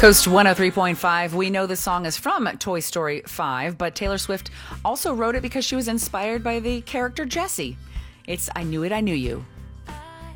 Coast 103.5. We know the song is from Toy Story 5, but Taylor Swift also wrote it because she was inspired by the character Jessie. It's I Knew It, I Knew You.